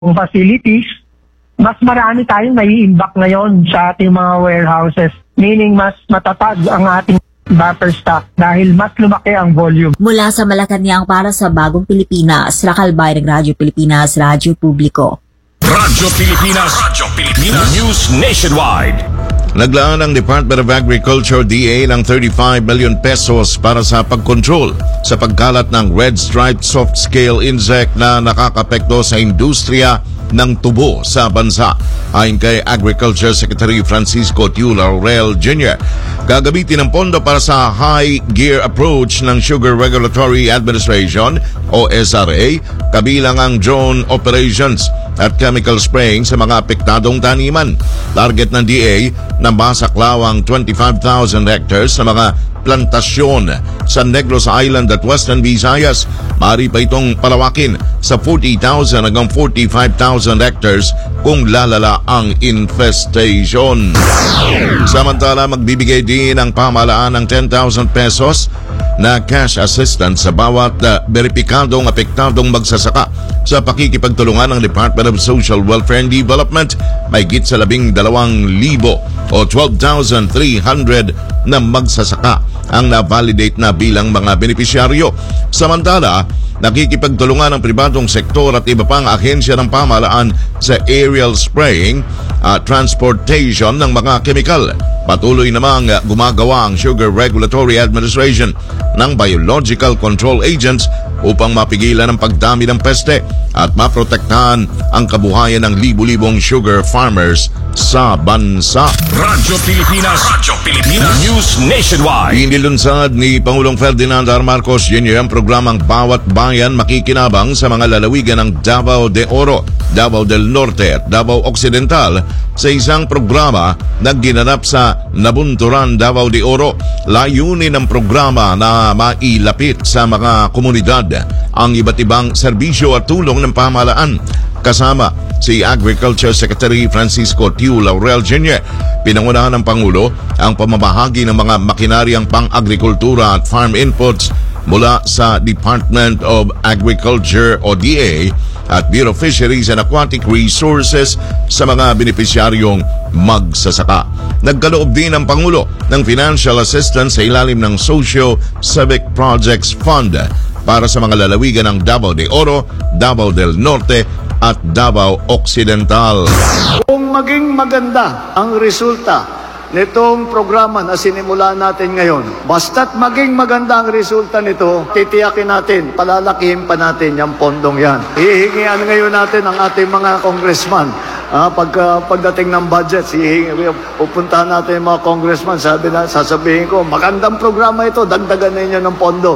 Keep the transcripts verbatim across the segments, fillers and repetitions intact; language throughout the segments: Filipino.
facilities, mas marami tayong nai-imbak ngayon sa ating mga warehouses. Meaning mas matatag ang ating buffer stock dahil mas lumaki ang volume. Mula sa Malacanang para sa Bagong Pilipinas, Rakal Bayan ng Radyo Pilipinas, Radyo Publiko. Radyo Pilipinas, Radyo Pilipinas, News Nationwide. Naglaan ang Department of Agriculture D A ng thirty-five million pesos para sa pagkontrol sa pagkalat ng red striped soft scale insect na nakakapekto sa industriya ng tubo sa bansa. Ayon kay Agriculture Secretary Francisco Tiu Laurel Junior, gagamitin ang pondo para sa high gear approach ng Sugar Regulatory Administration o S R A, kabilang ang drone operations at chemical spraying sa mga apektadong taniman. Target ng D A na masaklawang twenty-five thousand hectares sa mga plantasyon sa Negros Island at Western Visayas. Maaari pa itong palawakin sa forty thousand hanggang forty-five thousand hectares kung lalala ang infestation. Samantala, magbibigay din ang pamahalaan ng ten thousand pesos na cash assistance sa bawat uh, beripikadong apektadong magsasaka sa pakikipagtulungan ng Department of Social Welfare and Development. May git sa labing dalawang libo o twelve thousand three hundred na magsasaka ang na-validate na bilang mga benepisyaryo. Samantala, nakikipagtulungan ng pribadong sektor at iba pang ahensya ng pamahalaan sa aerial spraying at transportation ng mga kemikal. Patuloy namang gumagawa ang Sugar Regulatory Administration ng biological control agents upang mapigilan ang pagdami ng peste at maprotektahan ang kabuhayan ng libu-libong sugar farmers sa bansa. Radyo Pilipinas, Radyo Pilipinas, News Nationwide. Inilunsad ni Pangulong Ferdinand R. Marcos Junior ang programang Bawat Bayan Makikinabang sa mga lalawigan ng Davao de Oro, Davao del Norte at Davao Occidental sa isang programa na ginanap sa Nabunturan, Davao de Oro. Layunin ng programa na mailapit sa mga komunidad ang iba't ibang serbisyo at tulong ng pamahalaan. Kasama si Agriculture Secretary Francisco Tiu Laurel Junior Pinangunahan ng Pangulo ang pamamahagi ng mga makinaryang pang-agrikultura at farm inputs mula sa Department of Agriculture o D A at Bureau of Fisheries and Aquatic Resources sa mga benepisyaryong magsasaka. Nagkaloob din ang Pangulo ng financial assistance sa ilalim ng Socio-Civic Projects Fund para sa mga lalawigan ng Davao de Oro, Davao del Norte at Davao Occidental. Kung maging maganda ang resulta nitong programa na sinimula natin ngayon, basta't maging maganda ang resulta nito, titiyakin natin, palalakihin pa natin yung pondong yan. Hihingian ngayon natin ang ating mga congressman. Ah, pag, uh, pagdating ng budget, hihingi, pupuntahan natin yung mga congressman, sabi na, sasabihin ko, magandang programa ito, dagdagan ninyo ng pondo.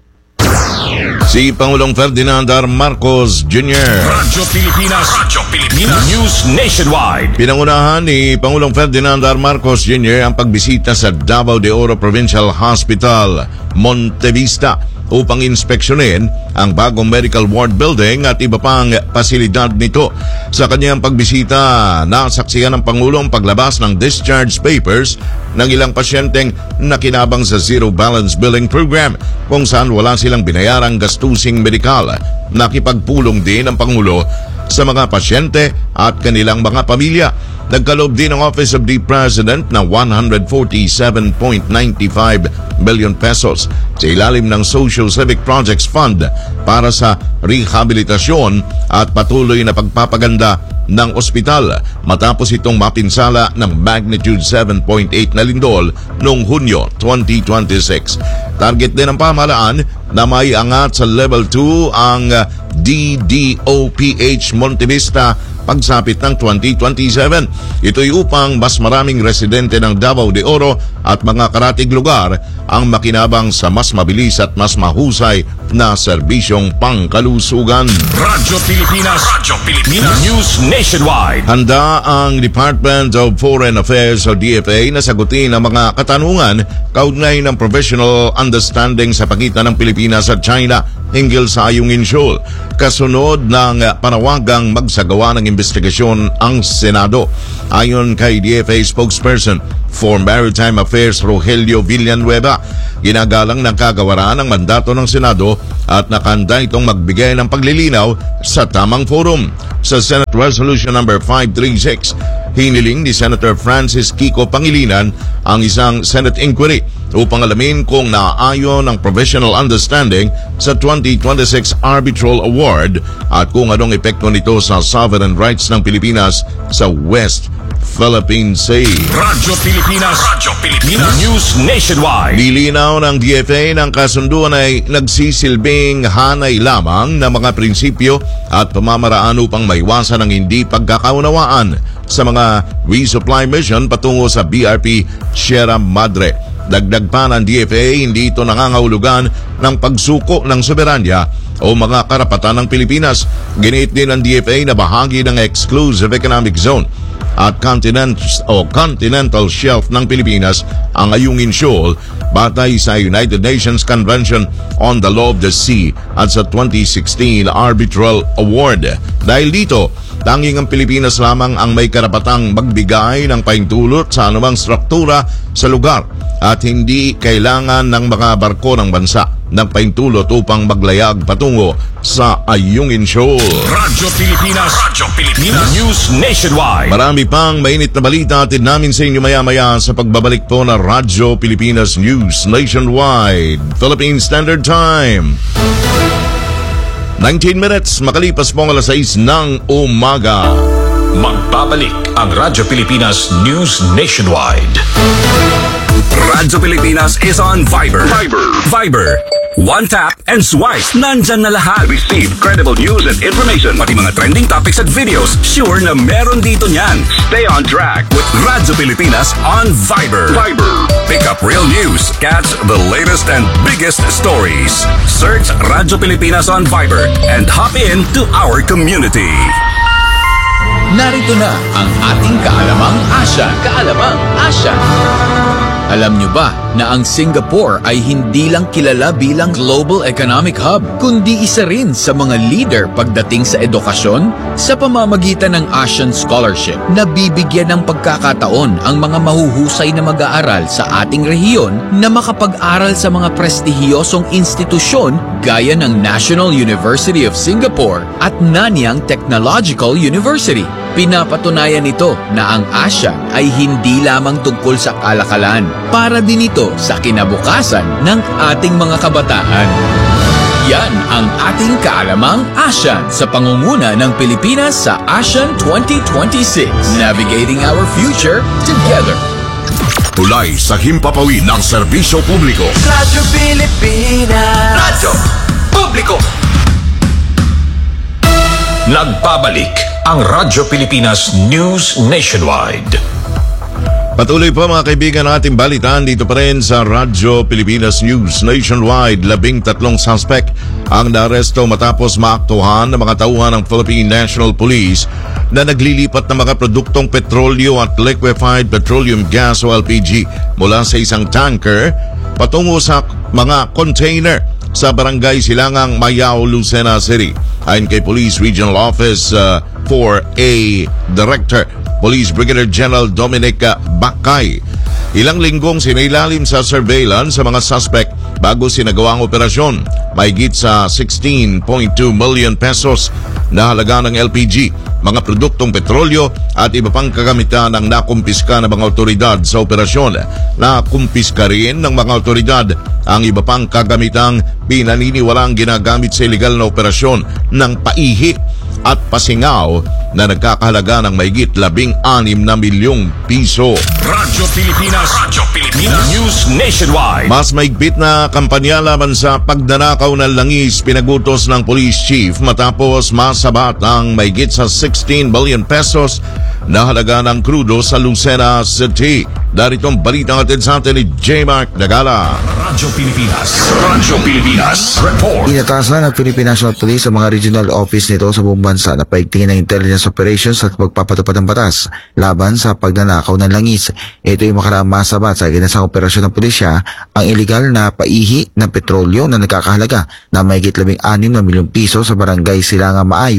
Si Pangulong Ferdinand R. Marcos Junior Radyo Pilipinas, Radyo Pilipinas, News Nationwide. Pinangunahan ni Pangulong Ferdinand R. Marcos Junior ang pagbisita sa Davao de Oro Provincial Hospital, Montevista, upang inspeksyonin ang bagong medical ward building at iba pang pasilidad nito. Sa kanyang pagbisita, nasaksihan ng Pangulo ang paglabas ng discharge papers ng ilang pasyenteng nakinabang sa Zero Balance Billing Program kung saan wala silang binayarang gastusing medikal. Nakipagpulong din ang Pangulo sa mga pasyente at kanilang mga pamilya. Nagkaloob din ang Office of the President na one hundred forty-seven point nine five billion pesos sa ilalim ng Social Civic Projects Fund para sa rehabilitasyon at patuloy na pagpapaganda ng ospital matapos itong mapinsala ng magnitude seven point eight na lindol noong Hunyo twenty twenty-six. Target din ng pamahalaan na may angat sa level two ang D D O P H Montevista pagsapit ng twenty twenty-seven. Ito'y upang mas maraming residente ng Davao de Oro at mga karatig lugar ang makinabang sa mas mabilis at mas mahusay na serbisyong pangkalusugan. Radyo Pilipinas, Radyo Pilipinas, News Nationwide. Handa ang Department of Foreign Affairs o D F A na sagutin ang mga katanungan kaugnay ng provisional understanding sa pagitan ng Pilipinas at China hinggil sa Ayungin Shoal. Kasunod ng panawagang magsagawa ng investigasyon ang Senado. Ayon kay D F A spokesperson for Maritime Affairs Rogelio Villanueva. Ginagalang ng kagawaran ng mandato ng Senado at nakahanda itong magbigay ng paglilinaw sa tamang forum. Sa Senate Resolution number five thirty-six, hiniling ni Senator Francis Kiko Pangilinan ang isang Senate inquiry upang alamin kung naaayon ang provisional understanding sa twenty twenty-six Arbitral Award at kung anong epekto nito sa sovereign rights ng Pilipinas sa West Philippine Sea. Radyo Pilipinas. Radyo Pilipinas. News Nationwide. Nilinaw ng D F A ng kasunduan ay nagsisilbing hanay lamang ng mga prinsipyo at pamamaraan upang maiwasan ang hindi pagkakaunawaan sa mga resupply mission patungo sa B R P Sierra Madre. Dagdag pa ng D F A, hindi ito nangangahulugan ng pagsuko ng soberanya o mga karapatan ng Pilipinas. Giniit din ng D F A na bahagi ng Exclusive Economic Zone at continent o continental shelf ng Pilipinas ang Ayungin Shoal batay sa United Nations Convention on the Law of the Sea at sa twenty sixteen Arbitral Award. Dahil dito, tanging ang Pilipinas lamang ang may karapatang magbigay ng pahintulot sa anumang struktura sa lugar at hindi kailangan ng mga barko ng bansa ng pahintulot upang maglayag patungo sa Ayungin Shoal. Radyo Pilipinas. Radyo Pilipinas. News Nationwide. Marami pang mainit na balita atid namin sa inyo maya-maya sa pagbabalik po ng Radyo Pilipinas News Nationwide. Philippine Standard Time. nineteen minutes, makalipas po ang alas sais ng umaga. Magbabalik ang Radyo Pilipinas News Nationwide. Radyo Pilipinas is on Viber. Viber. Viber. One tap and swipe. Nandyan na lahat. Receive credible news and information. Pati mga trending topics at videos. Sure na meron dito niyan. Stay on track with Radyo Pilipinas on Viber. Viber. Pick up real news. Catch the latest and biggest stories. Search Radyo Pilipinas on Viber and hop in to our community. Narito na ang ating kaalamang Asya. Kaalamang Asya. Alam nyo ba na ang Singapore ay hindi lang kilala bilang global economic hub, kundi isa rin sa mga leader pagdating sa edukasyon? Sa pamamagitan ng Asian Scholarship, nabibigyan ng pagkakataon ang mga mahuhusay na mag-aaral sa ating rehiyon na makapag-aral sa mga prestihiyosong institusyon gaya ng National University of Singapore at Nanyang Technological University. Pinapatunayan nito na ang ASEAN ay hindi lamang tungkol sa kalakalan, para din ito sa kinabukasan ng ating mga kabataan. Yan ang ating kaalamang ASEAN sa pangunguna ng Pilipinas sa ASEAN twenty twenty-six. Navigating our future together. Tulay sa himpapawid ng serbisyo publiko. Radyo Pilipinas. Radyo Publiko. Nagbabalik ang Radyo Pilipinas News Nationwide. Patuloy po mga kaibigan ating balitaan dito pa rin sa Radyo Pilipinas News Nationwide. Labing tatlong suspect ang naaresto matapos maaktuhan ng mga tauhan ng Philippine National Police na naglilipat ng mga produktong petrolyo at liquefied petroleum gas o L P G mula sa isang tanker patungo sa mga container sa barangay Silangang, Mayao, Lucena City. Ayon kay Police Regional Office uh, four A Director Police Brigadier General Dominic Bakay, ilang linggong sinailalim sa surveillance sa mga suspect bago sinagawa ang operasyon. Mahigit sa sixteen point two million pesos na halaga ng L P G, mga produktong petrolyo at iba pang kagamitan ang nakumpiska ng mga otoridad sa operasyon. Nakumpiska rin ng mga otoridad ang iba pang kagamitang pinaniniwalang ginagamit sa illegal na operasyon ng paihi at pasingaw na nagkakahalaga ng mahigit labing anim na milyong piso. Radyo Pilipinas. Radyo Pilipinas News Nationwide. Mas maigpit na kampanya laban sa pagnanakaw ng langis pinagutos ng police chief matapos masabat ang mahigit sa sixteen billion pesos na halaga ng krudo sa Lucena City. Daritong balitang atid sa atin ni J. Mark Dagala. Radyo Pilipinas. Radyo Pilipinas Report. Inataas na ng Philippine National Police sa mga regional office nito sa buong bansa na paigtingin ng intelligence operations at magpapatupad ng batas laban sa pagnanakaw ng langis. Ito ay makaraang masabat sa ginasang operasyon ng pulisya ang iligal na paihi ng petrolyo na nagkakahalaga na mahigit labing anim na milyong piso sa barangay Silangang, Maayo,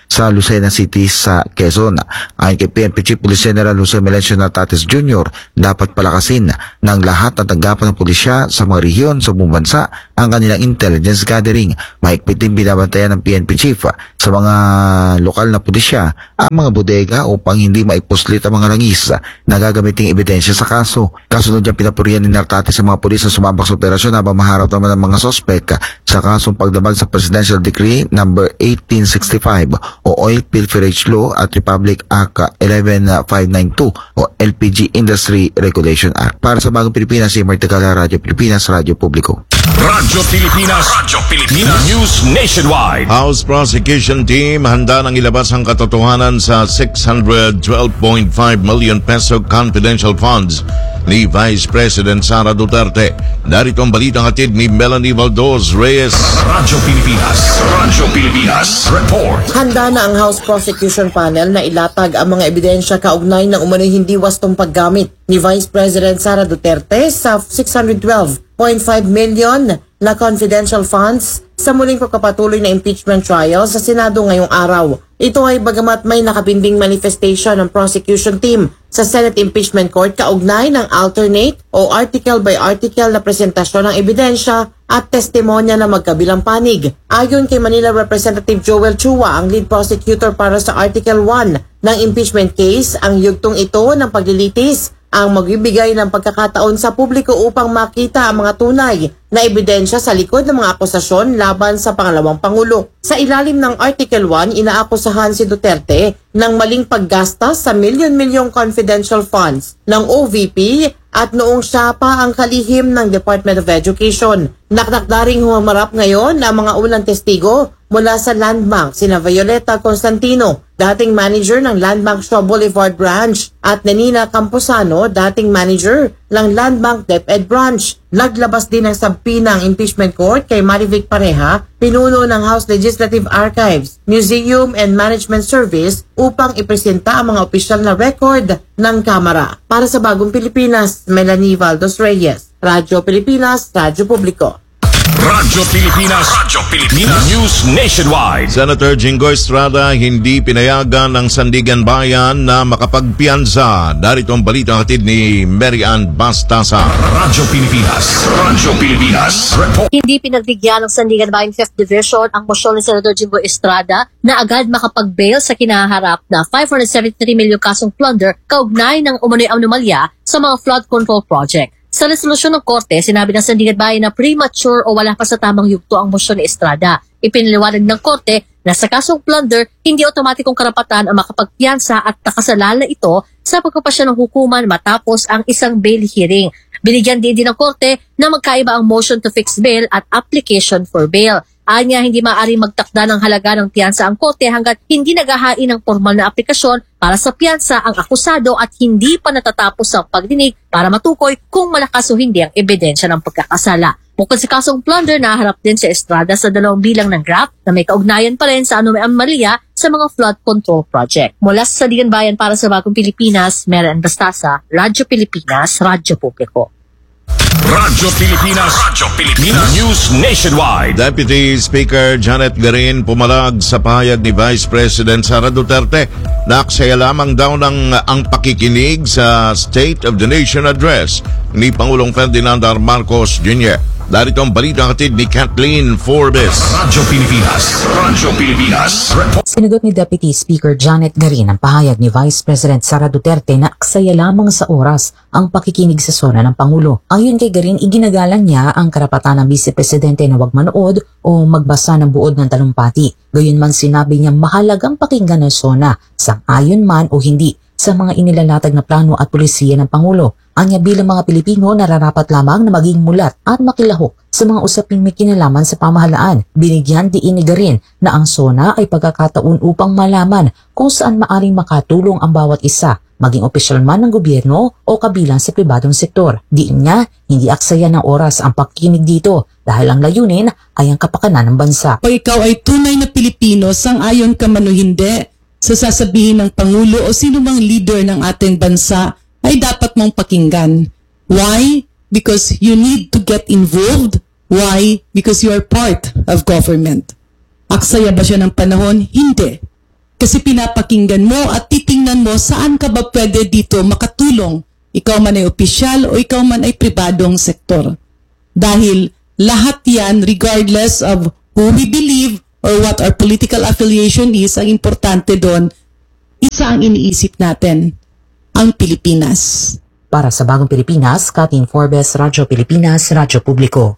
sa Lucena City sa Quezon. Ayon kay P N P Chief Police General Jose Melencio Nartates Junior, dapat palakasin ng lahat ng tanggapan ng pulisya sa mga rehiyon sa buong bansa ang kanilang intelligence gathering. Mahigpit din binabantayan ng P N P Chief sa mga lokal na pulisya ang mga bodega upang hindi maipuslit ang mga langis na gagamiting ebidensya sa kaso. Kasunod niyang pinapurihan ni Nartates sa mga pulis na sumabak sa operasyon habang maharap naman ng mga sospek sa kasong pagdamag sa Presidential Decree number eighteen sixty-five o Oil Pilferage Law at Republic Act eleven five ninety-two o L P G Industry Regulation Act. Para sa Bagong Pilipinas, si Marticala, Radyo Pilipinas, Radyo Publiko. Radyo Pilipinas, Radyo Pilipinas, News Nationwide. House Prosecution Team handa nang ilabas ang katotohanan sa six hundred twelve point five million peso confidential funds ni Vice President Sara Duterte. Narito ang balitang hatid ni Melanie Valdos Reyes. Radyo Pilipinas, Radyo Pilipinas, report. Handa na ang House Prosecution Panel na ilatag ang mga ebidensya kaugnay ng umano'y hindi wastong paggamit ni Vice President Sara Duterte sa six hundred twelve point five million na confidential funds sa muling pagpapatuloy na impeachment trial sa Senado ngayong araw. Ito ay bagamat may nakabinding manifestation ng prosecution team sa Senate Impeachment Court kaugnay ng alternate o article by article na presentasyon ng ebidensya at testimonya na magkabilang panig. Ayon kay Manila Representative Joel Chua, ang lead prosecutor para sa Article one ng impeachment case, ang yugtong ito ng paglilitis ang magbibigay ng pagkakataon sa publiko upang makita ang mga tunay na ebidensya sa likod ng mga akusasyon laban sa pangalawang Pangulo. Sa ilalim ng Article one, inaakusahan si Duterte ng maling paggastos sa milyon-milyong confidential funds ng O V P at noong siya pa ang kalihim ng Department of Education. Nakdakdaring humarap ngayon ang mga unang testigo mula sa Land Bank, sina Violeta Constantino, dating manager ng Land Bank Shaw Boulevard Branch, at Nenina Camposano, dating manager ng Land Bank DepEd Branch. Naglabas din ng sabpina ang impeachment court kay Marivic Pareha, pinuno ng House Legislative Archives, Museum and Management Service upang ipresenta ang mga opisyal na record ng Kamara. Para sa Bagong Pilipinas, Melanie Valdos Reyes, Radyo Pilipinas, Radyo Publiko. Radyo Pilipinas, Radyo Pilipinas, News Nationwide. Senator Jinggoy Estrada hindi pinayagan ng Sandigan Bayan na makapagpiyansa. Darito ang balitang hatid ni Mary Ann Bastasa. Radyo Pilipinas, Radyo Pilipinas, report. Hindi pinagbigyan ng Sandigan Bayan fifth Division ang motion ni Senator Jinggoy Estrada na agad makapag-bail sa kinaharap na five hundred seventy-three million kasong plunder kaugnay ng umano'y anomalya sa mga flood control project. Sa resolusyon ng Korte, sinabi ng Sandigan Bayan na premature o wala pa sa tamang yugto ang motion ni Estrada. Ipinaliwanag ng Korte na sa kasong plunder, hindi otomatikong karapatan ang makapagpiyansa at nakasalala ito sa pagpapasya ng hukuman matapos ang isang bail hearing. Binigyan din din ng Korte na magkaiba ang motion to fix bail at application for bail. Anya, hindi maaaring magtakda ng halaga ng piyansa ang Korte hanggat hindi naghahain ng formal na aplikasyon para sa piyansa ang akusado at hindi pa natatapos ang pagdinig para matukoy kung malakas o hindi ang ebidensya ng pagkakasala. Bukod sa kasong plunder, naharap din si Estrada sa dalawang bilang ng graft na may kaugnayan pa rin sa anomalya sa mga flood control project. Mula sa Sandigan Bayan para sa Bagong Pilipinas, Mary Ann Bastasa, Radyo Pilipinas, Radyo Publiko. Radyo Pilipinas, Radyo Pilipinas, News Nationwide. Deputy Speaker Janet Garin pumalag sa pahayag ni Vice President Sara Duterte na aksaya lamang daw ng ang pakikinig sa State of the Nation Address ni Pangulong Ferdinand R. Marcos Junior Darito ang balitang hatid ni Kathleen Forbes. Radyo Pilipinas, Radyo Pilipinas, report. Sinagot ni Deputy Speaker Janet Garin ang pahayag ni Vice President Sara Duterte na aksaya lamang sa oras ang pakikinig sa sona ng Pangulo. Ayon kay Garin, iginagalang niya ang karapatan ng Vice Presidente na huwag manood o magbasa ng buod ng talumpati. Gayunman sinabi niya mahalagang pakinggan ng sona, sang-ayon man o hindi, sa mga inilalatag na plano at polisiya ng Pangulo. Anya bilang mga Pilipino, nararapat lamang na maging mulat at makilahok sa mga usaping may kinalaman sa pamahalaan. Binigyan diin ni Garin na ang SONA ay pagkakataon upang malaman kung saan maaring makatulong ang bawat isa, maging opisyal man ng gobyerno o kabilang sa pribadong sektor. Diin niya, hindi aksaya ng oras ang pakikinig dito dahil ang layunin ay ang kapakanan ng bansa. O ikaw ay tunay na Pilipino, sang-ayon ka man o hindi, sa sasabihin ng Pangulo o sino mang leader ng ating bansa, ay dapat mong pakinggan. Why? Because you need to get involved. Why? Because you are part of government. Aksaya ba siya ng panahon? Hindi. Kasi pinapakinggan mo at titingnan mo saan ka ba pwede dito makatulong. Ikaw man ay opisyal o ikaw man ay pribadong sektor. Dahil lahat yan, regardless of who we believe or what our political affiliation is, ang importante doon, isa ang iniisip natin, ang Pilipinas. Para sa Bagong Pilipinas, Kathleen Forbes, Radyo Pilipinas, Radyo Publiko.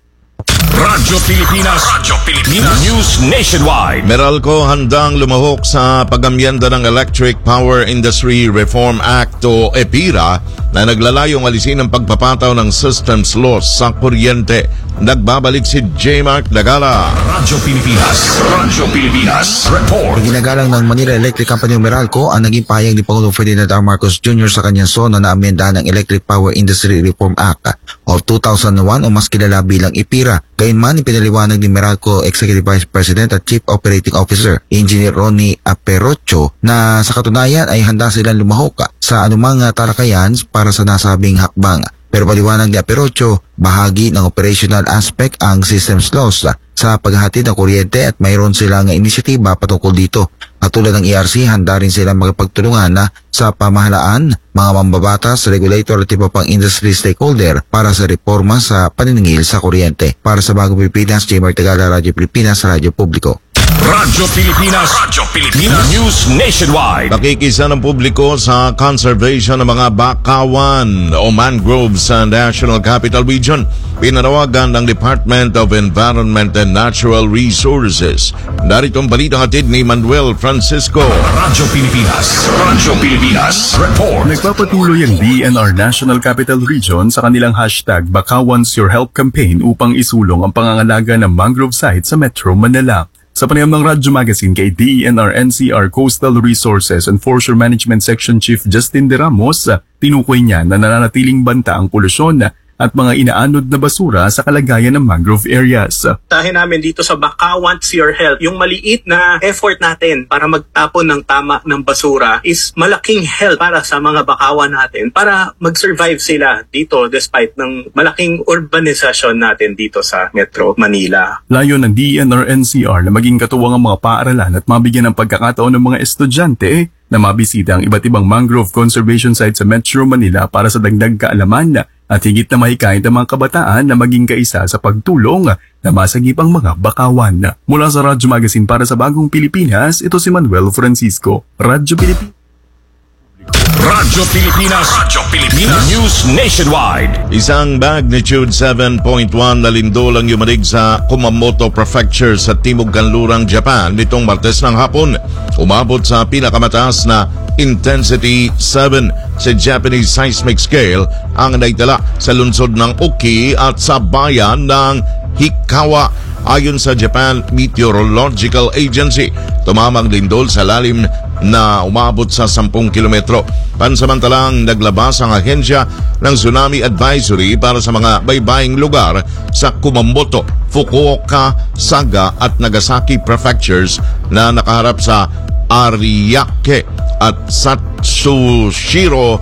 Radyo Pilipinas, Radyo Pilipinas, News Nationwide. Meralco handang lumahok sa pag-amyenda ng Electric Power Industry Reform Act o EPIRA na naglalayong alisin ang pagpapataw ng systems loss sa kuryente. Nagbabalik si J. Mark Dagala. Radyo Pilipinas, Radyo Pilipinas, Report. Ginagalang ng Manila Electric Company o Meralco ang naging pahayag ni Pangulong Ferdinand R. Marcos Junior sa kanyang sona na amyendahan ng Electric Power Industry Reform Act of two thousand one o mas kilala bilang EPIRA. Gayunman, ipinaliwanag ni Meralco Executive Vice President at Chief Operating Officer Engineer Ronnie Aperocho na sa katunayan ay handa silang lumahok sa anumang talakayan para sa nasabing hakbang. Pero paliwanag ni Aperocho, bahagi ng operational aspect ang systems loss sa paghahatid ng kuryente at mayroon silang inisyatiba patungkol dito. At tulad ng E R C, handa rin silang magpagtulungan na sa pamahalaan, mga mambabatas, regulator at iba pang industry stakeholder para sa reforma sa paniningil sa kuryente. Para sa Bagong Pilipinas, J. Mark Tagala, Radyo Pilipinas, Radyo Publiko. Radyo Pilipinas, Radyo Pilipinas, News Nationwide. Nakikisa ng publiko sa conservation ng mga bakawan o mangroves sa National Capital Region. Pinanawagan ng Department of Environment and Natural Resources. Narito ang balitang hatid ni Manuel Francisco. Radyo Pilipinas, Radyo Pilipinas, Report. Nagpapatuloy ang D N R National Capital Region sa kanilang hashtag Bakawans Your Help campaign upang isulong ang pangangalaga ng mangrove site sa Metro Manila. Sa panayam ng Radyo Magazine kay D E N R N C R Coastal Resources and Forestry Management Section Chief Justin De Ramos, tinukoy niya na nananatiling banta ang polusyon at mga inaanod na basura sa kalagayan ng mangrove areas. Tahin namin dito sa Bakawans Your Help, yung maliit na effort natin para magtapon ng tama ng basura is malaking help para sa mga bakawan natin para mag-survive sila dito despite ng malaking urbanisasyon natin dito sa Metro Manila. Layo ng D E N R N C R na maging katuwang ang mga paaralan at mabigyan ng pagkakataon ng mga estudyante na mabisita ang iba't ibang mangrove conservation sites sa Metro Manila para sa dagdag kaalaman at higit na mahikayat ang mga kabataan na maging kaisa sa pagtulong na masagip ang mga bakawan. Mula sa Radyo Magazine para sa Bagong Pilipinas, ito si Manuel Francisco, Radyo Pilipinas. Radyo Pilipinas, Radyo Pilipinas, News Nationwide. Isang magnitude seven point one na lindol ang yumanig sa Kumamoto Prefecture sa Timog Kanlurang, Japan nitong Martes ng hapon. Umabot sa pinakamataas na intensity seven sa Japanese seismic scale ang naitala sa lungsod ng Oki at sa bayan ng Hikawa. Ayon sa Japan Meteorological Agency, tumamang lindol sa lalim na umabot sa sampung kilometro. Pansamantalang naglabas ang ahensya ng tsunami advisory para sa mga baybaying lugar sa Kumamoto, Fukuoka, Saga at Nagasaki prefectures na nakaharap sa Ariake at Satsushiro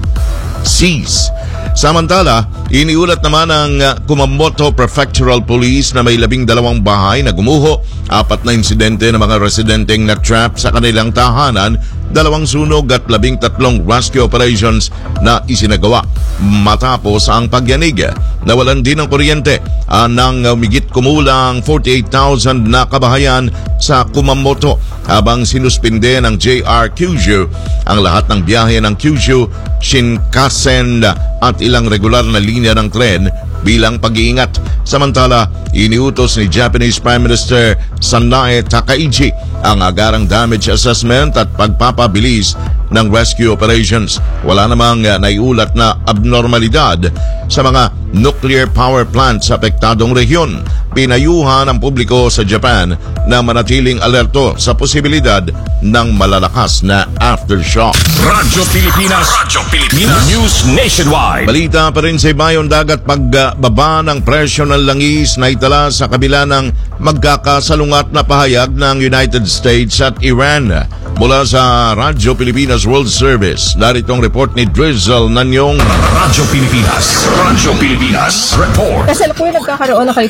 Seas. Samantala, iniulat naman ng Kumamoto Prefectural Police na may labing dalawang bahay na gumuho, apat na insidente ng mga residenteng na-trap sa kanilang tahanan, dalawang sunog at labing tatlong rescue operations na isinagawa matapos ang pagyanig. Nawalan din ng kuryente uh, ng umigit kumulang forty-eight thousand na kabahayan sa Kumamoto habang sinuspinde ng J R Kyushu ang lahat ng biyahe ng Kyushu Shinkansen at ilang regular na linya ng tren bilang pag-iingat. Samantala, iniutos ni Japanese Prime Minister Sanae Takaichi ang agarang damage assessment at pagpapabilis ng rescue operations. Wala namang uh, naiulat na abnormalidad sa mga nuclear power plants sa apektadong rehiyon. Pinayuhan ang publiko sa Japan na manatiling alerto sa posibilidad ng malalakas na aftershock. Radyo Pilipinas, Radyo Pilipinas, News Nationwide. Balita pa rin sa ibayong dagat, pagbaba ng presyo ng langis na itala sa kabila ng magkakasalungat na pahayag ng United States at Iran. Mula sa Radyo Pilipinas World Service, narito ang report ni Drizzle Nanyong. Radyo Pilipinas, Radyo Pilipinas, Report. Kasalukuyan nagkakaroon ng kalituhan sa mga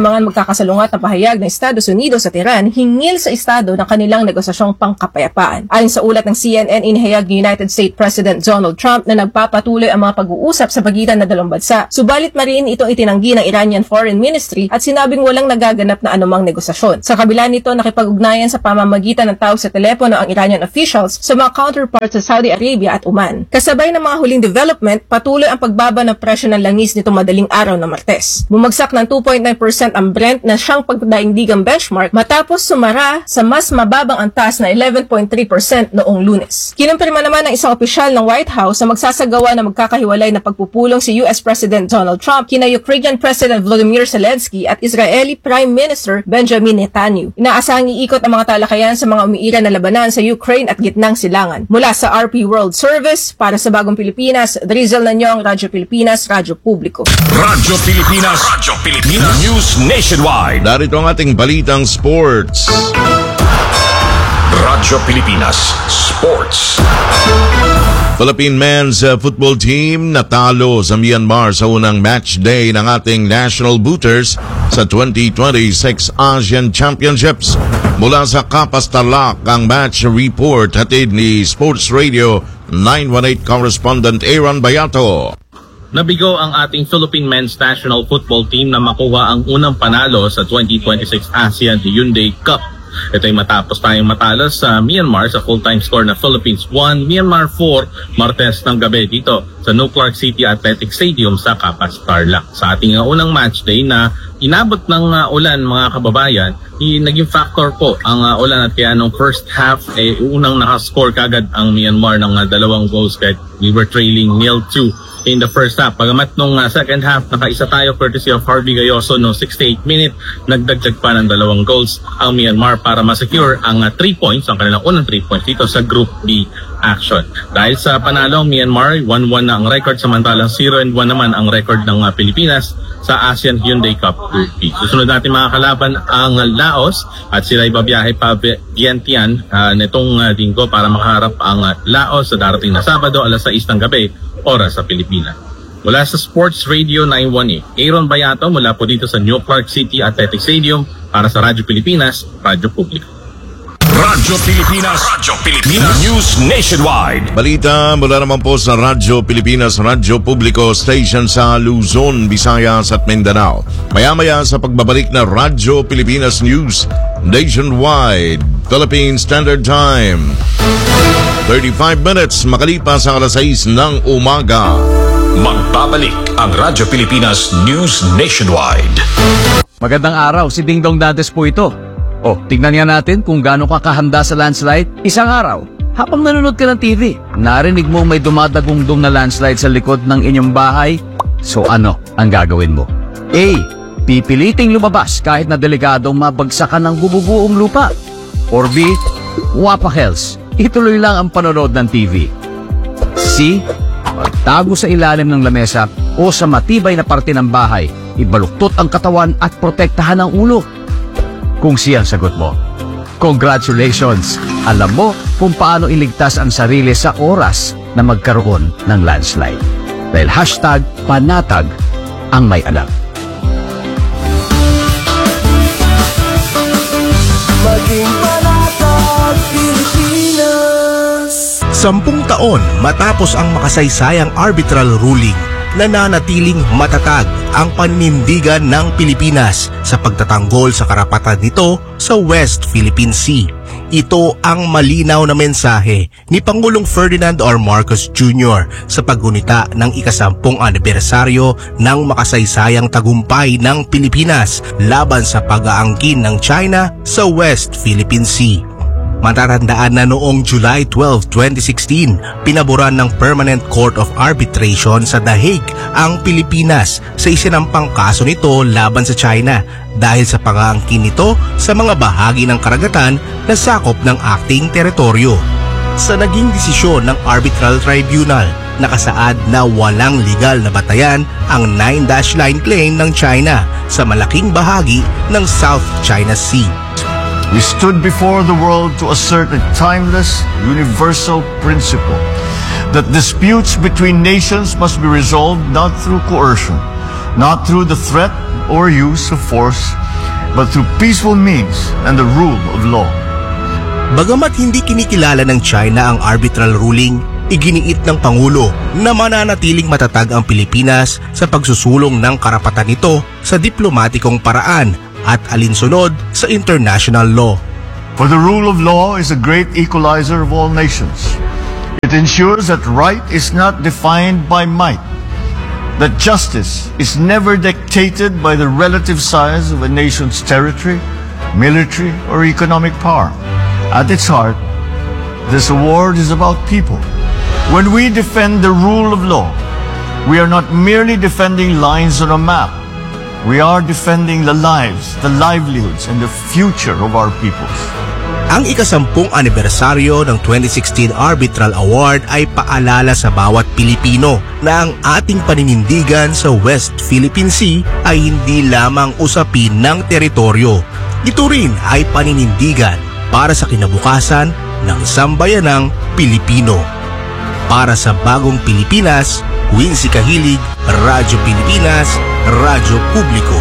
mga magkakasalungat na pahayag ng Estados Unidos at Iran hingil sa estado ng kanilang negosasyong pangkapayapaan. Ayon sa ulat ng C N N, inihayag ni United States President Donald Trump na nagpapatuloy ang mga pag-uusap sa pagitan ng dalawang bansa. Subalit mariin itong itinanggi ng Iranian Foreign Ministry at sinabing walang nagaganap na anumang negosasyon. Sa kabila nito, nakipag-ugnayan sa pamamagitan ng tawag sa telepono ang Iranian officials sa mga counterparts sa Saudi Arabia at Oman. Kasabay ng mga huling development, patuloy ang pagbaba ng presyo ng langis nitong madaling araw na Martes. Bumagsak ng two point nine percent ang Brent na siyang pagdaigdigang benchmark matapos sumara sa mas mababang antas na eleven point three percent noong Lunes. Kinumpirma naman ng isang opisyal ng White House na magsasagawa ng magkakahiwalay na pagpupulong si U S President Donald Trump kina Ukrainian President Volodymyr Zelensky at Israeli Prime Minister Benjamin Netanyahu. Inaasahang iikot ang mga talakayan sa mga umiiral na labanan sa Ukraine at gitnang silangan. Mula sa R P World Service, para sa Bagong Pilipinas, Drizel Nanyong, Radyo Pilipinas, Radyo Publiko. Radyo Pilipinas, Radyo Pilipinas, News Nationwide. Narito ang ating balitang sports. Radyo Pilipinas Sports. Philippine men's uh, football team natalo sa Myanmar sa unang match day ng ating National Booters sa twenty twenty-six Asian Championships. Mula sa Kapas Tarlac, ang match report hatid ni Sports Radio nine one eight correspondent Aaron Bayato. Nabigo ang ating Philippine men's national football team na makuha ang unang panalo sa twenty twenty-six ASEAN Hyundai Cup. Ito ay matapos tayong matalo sa Myanmar sa full-time score na Philippines one, Myanmar four, Martes ng gabi dito sa New Clark City Athletic Stadium sa Kapas Tarlac. Sa ating uh, unang match day na inabot ng uh, ulan mga kababayan, i- naging factor po ang uh, ulan at kaya nung first half eh, unang nakascore kagad ang Myanmar ng uh, dalawang goals kahit we were trailing nil two in the first half. Pagamat nung uh, second half, nakaisa tayo courtesy of Harvey Gayoso no sixty-eight minute, nagdagdag pa ng dalawang goals ang Myanmar para ma-secure ang uh, three points, ang kanilang unang three points dito sa Group B action. Dahil sa panalo ang Myanmar, one one na ang record, samantalang zero and one naman ang record ng uh, Pilipinas sa ASEAN Hyundai Cup Group B. Susunod natin mga kalaban ang uh, Laos at sila ibabiyahe pa Vientiane uh, netong uh, linggo para makaharap ang uh, Laos sa darating na Sabado alas sais ng gabi, oras sa Pilipinas. Mula sa Sports Radio nine one eight, Aaron Bayato mula po dito sa New Clark City Athletic Stadium para sa Radyo Pilipinas, Radyo Publiko. Radyo Pilipinas, Radyo Pilipinas, News Nationwide. Balita mula naman po sa Radyo Pilipinas, Radyo Publiko Station sa Luzon, Visayas at Mindanao. Maya-maya sa pagbabalik na Radyo Pilipinas News Nationwide, Philippine Standard Time. thirty-five minutes makalipas ang alas sais ng umaga. Magbabalik ang Radyo Pilipinas News Nationwide. Magandang araw, si Dingdong Dantes po ito. O, tignan nga natin kung gaano ka kahanda sa landslide. Isang araw, habang nanonood ka ng T V, narinig mo may dumadagungdong na landslide sa likod ng inyong bahay. So ano ang gagawin mo? A. Pipiliting lumabas kahit na delikadong mabagsakan ng bububuong lupa. Or B. Wapahels, ituloy lang ang panonood ng T V. C. Magtago sa ilalim ng lamesa o sa matibay na parte ng bahay, ibaluktot ang katawan at protektahan ang ulo. Kung siya ang sagot mo, congratulations! Alam mo kung paano iligtas ang sarili sa oras na magkaroon ng landslide. Dahil hashtag panatag ang may alam. Maging panatag Pilipinas. Sampung taon matapos ang makasaysayang arbitral ruling, nananatiling matatag ang paninindigan ng Pilipinas sa pagtatanggol sa karapatan nito sa West Philippine Sea. Ito ang malinaw na mensahe ni Pangulong Ferdinand R. Marcos Junior sa paggunita ng ikasampung anibersaryo ng makasaysayang tagumpay ng Pilipinas laban sa pag-aangkin ng China sa West Philippine Sea. Matatandaan na noong July twelfth, twenty sixteen, pinaboran ng Permanent Court of Arbitration sa The Hague ang Pilipinas sa isinampang kaso nito laban sa China dahil sa pag-aangkin nito sa mga bahagi ng karagatan na sakop ng ating teritoryo. Sa naging desisyon ng Arbitral Tribunal, nakasaad na walang legal na batayan ang nine dash line claim ng China sa malaking bahagi ng South China Sea. We stood before the world to assert a timeless, universal principle that disputes between nations must be resolved not through coercion, not through the threat or use of force, but through peaceful means and the rule of law. Bagamat hindi kinikilala ng China ang arbitral ruling, iginiit ng Pangulo na mananatiling matatag ang Pilipinas sa pagsusulong ng karapatan nito sa diplomatikong paraan at alinsunod sa international law. For the rule of law is a great equalizer of all nations. It ensures that right is not defined by might, that justice is never dictated by the relative size of a nation's territory, military, or economic power. At its heart, this award is about people. When we defend the rule of law, we are not merely defending lines on a map. We are defending the lives, the livelihoods, and the future of our peoples. Ang ikasampung anibersaryo ng twenty sixteen Arbitral Award ay paalala sa bawat Pilipino na ang ating paninindigan sa West Philippine Sea ay hindi lamang usapin ng teritoryo. Ito rin ay paninindigan para sa kinabukasan ng sambayanang Pilipino. Para sa bagong Pilipinas, Quincy Kahilig, Radyo Pilipinas, Radyo Publiko.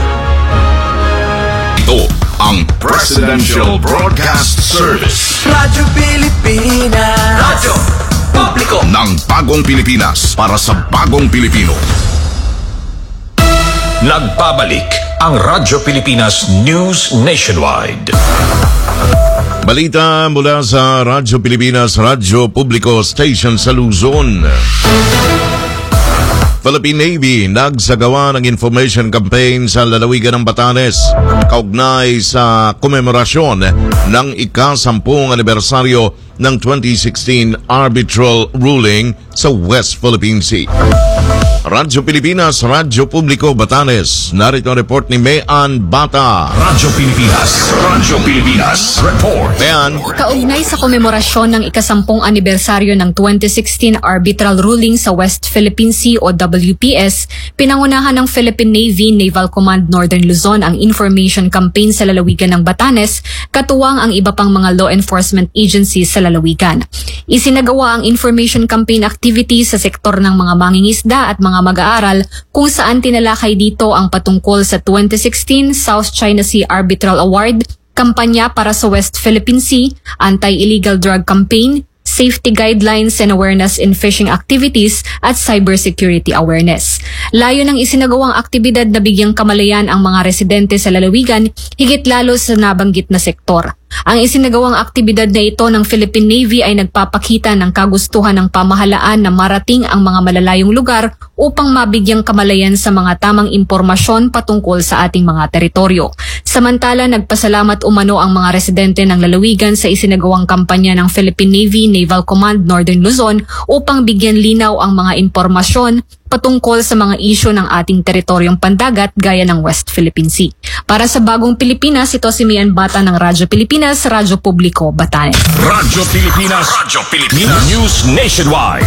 Ito ang Presidential Broadcast Service. Radyo Pilipinas. Radyo Publiko. Ng bagong Pilipinas para sa bagong Pilipino. Nagbabalik ang Radyo Pilipinas News Nationwide. Balita mula sa Radyo Pilipinas, Radyo Publiko Station sa Luzon. Philippine Navy nagsagawa ng information campaign sa lalawigan ng Batanes kaugnay sa komemorasyon ng ikasampung anibersaryo ng twenty sixteen arbitral ruling sa West Philippine Sea. Radyo Pilipinas, Radyo Publiko, Batanes. Narito ang report ni Mayan Bata. Radyo Pilipinas, Radyo Pilipinas, report. Mayan. Kaugnay sa komemorasyon ng ikasampung anibersaryo ng twenty sixteen arbitral ruling sa West Philippine Sea o W P S, pinangunahan ng Philippine Navy Naval Command Northern Luzon ang information campaign sa lalawigan ng Batanes, katuwang ang iba pang mga law enforcement agencies sa lalawigan. Isinagawa ang information campaign activities sa sektor ng mga mangingisda at mga mag-aaral kung saan tinalakay dito ang patungkol sa twenty sixteen South China Sea Arbitral Award, kampanya para sa West Philippine Sea, anti-illegal drug campaign, safety guidelines and awareness in fishing activities at cybersecurity awareness. Layo ng isinagawang aktibidad na bigyang kamalayan ang mga residente sa lalawigan, higit lalo sa nabanggit na sektor. Ang isinagawang aktibidad na ito ng Philippine Navy ay nagpapakita ng kagustuhan ng pamahalaan na marating ang mga malalayong lugar upang mabigyang kamalayan sa mga tamang impormasyon patungkol sa ating mga teritoryo. Samantala, nagpasalamat umano ang mga residente ng lalawigan sa isinagawang kampanya ng Philippine Navy Naval Command Northern Luzon upang bigyan linaw ang mga impormasyon patungkol sa mga isyu ng ating teritoryong pandagat gaya ng West Philippine Sea. Para sa bagong Pilipinas, ito si Mayan Bata ng Radyo Pilipinas, Radyo Publiko, Batanes. Radyo Pilipinas, Radyo Pilipinas News Nationwide.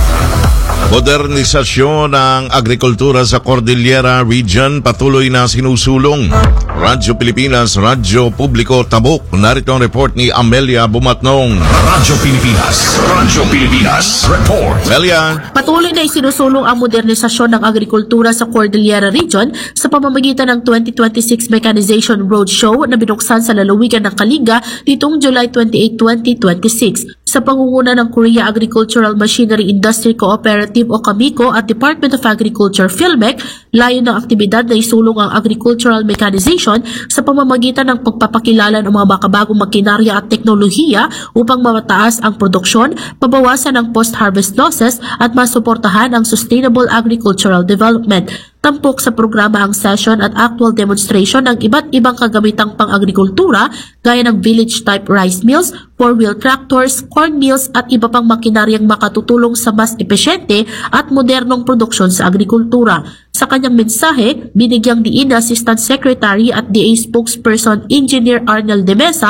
Modernisasyon ng agrikultura sa Cordillera Region patuloy na sinusulong. Radyo Pilipinas, Radyo Publiko, Tabuk. Narito ang report ni Amelia Bumatnong. Radyo Pilipinas, Radyo Pilipinas, report. Amelia. Patuloy na isinusulong ang modernisasyon ng agrikultura sa Cordillera Region sa pamamagitan ng twenty twenty-six Mechanization Roadshow na binuksan sa lalawigan ng Kalinga nitong July twenty-eighth, twenty twenty-six. Sa pangunguna ng Korea Agricultural Machinery Industry Cooperative o KAMICO at Department of Agriculture PhilMec, layo ng aktibidad na isulong ang agricultural mechanization sa pamamagitan ng pagpapakilala ng mga makabagong makinarya at teknolohiya upang mamataas ang produksyon, pabawasan ang post-harvest losses at masuportahan ang sustainable agricultural development. Tampok sa programa ang session at actual demonstration ng iba't ibang kagamitang pang-agrikultura gaya ng village-type rice mills, four-wheel tractors, corn mills at iba pang makinaryang makatutulong sa mas epesyente at modernong produksyon sa agrikultura. Sa kanyang mensahe, binigyang diin na Assistant Secretary at D A Spokesperson Engineer Arnel De Mesa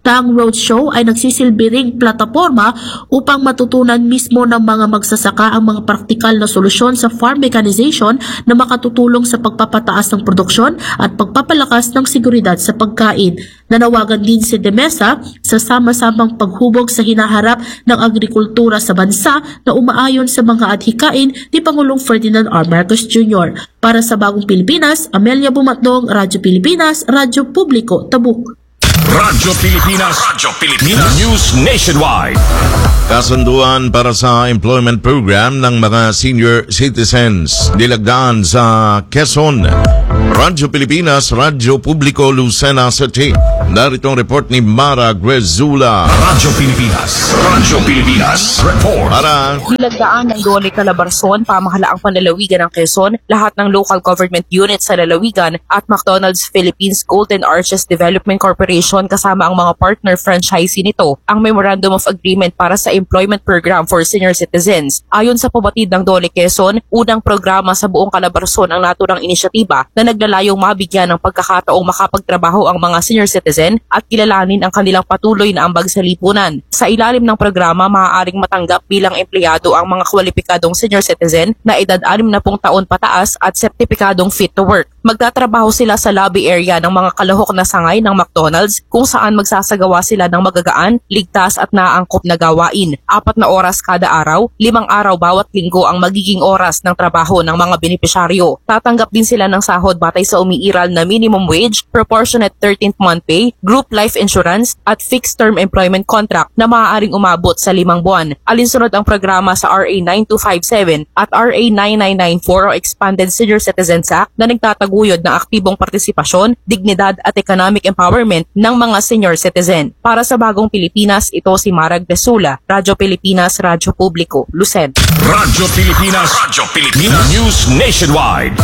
na ang roadshow ay nagsisilbi ring plataforma upang matutunan mismo ng mga magsasaka ang mga praktikal na solusyon sa farm mechanization na makatutulong sa pagpapataas ng produksyon at pagpapalakas ng seguridad sa pagkain. Nanawagan din si De Mesa sa sama-samang paghubog sa hinaharap ng agrikultura sa bansa na umaayon sa mga adhikain ni Pangulong Ferdinand R. Marcos Junior Para sa Bagong Pilipinas, Amelia Bumatdong, Radyo Pilipinas, Radyo Publiko, Tabuk. Radyo Pilipinas, Radyo Pilipinas News Nationwide. Kasunduan para sa employment program ng mga senior citizens nilagdaan sa Quezon. Radyo Pilipinas, Radyo Publiko, Lucena City. Narito ang report ni Mara Grezula. Radyo Pilipinas, Radyo Pilipinas Report. Mara. Nilagdaan ng Dole Calabarzon, pamahalaang panlalawigan ng Quezon, lahat ng local government units sa lalawigan at McDonald's Philippines Golden Arches Development Corporation kasama ang mga partner franchisee nito ang Memorandum of Agreement para sa Employment Program for Senior Citizens. Ayon sa pabatid ng Dole Quezon, unang programa sa buong Calabarzon ang naturang inisyatiba na naglalayong mabigyan ng pagkakataong makapagtrabaho ang mga senior citizen at kilalanin ang kanilang patuloy na ambag sa lipunan. Sa ilalim ng programa, maaaring matanggap bilang empleyado ang mga kwalipikadong senior citizen na edad anim na pung taon pataas at sertipikadong fit to work. Magtatrabaho sila sa lobby area ng mga kalahok na sangay ng McDonald's kung saan magsasagawa sila ng magagaan, ligtas at naangkop na gawain. Apat na oras kada araw, limang araw bawat linggo ang magiging oras ng trabaho ng mga benepisyaryo. Tatanggap din sila ng sahod batay sa umiiral na minimum wage, proportionate thirteenth month pay, group life insurance at fixed term employment contract na maaaring umabot sa limang buwan. Alinsunod ang programa sa R A nine two five seven at R A nine nine nine four o Expanded Senior Citizens Act na nagtataguyod ng aktibong partisipasyon, dignidad at economic empowerment ng mga senior citizen. Para sa Bagong Pilipinas, ito si Mara Grezula, Radyo Pilipinas, Radyo Publiko, Lucen. Radyo Pilipinas, Radyo Pilipinas News Nationwide.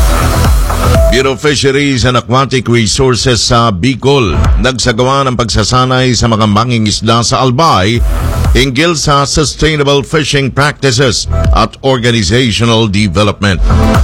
Bureau of Fisheries and Aquatic Resources sa Bicol nagsagawa ng pagsasanay sa mga mangingisda sa Albay hinggil sa sustainable fishing practices at organizational development.